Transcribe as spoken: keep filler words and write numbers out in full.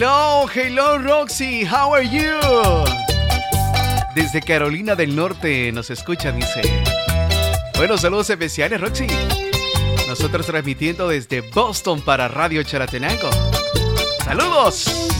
Hello, hello Roxy, how are you? Desde Carolina del Norte nos escucha, dice. Bueno, saludos especiales, Roxy. Nosotros transmitiendo desde Boston para Radio Chalatenango. ¡Saludos!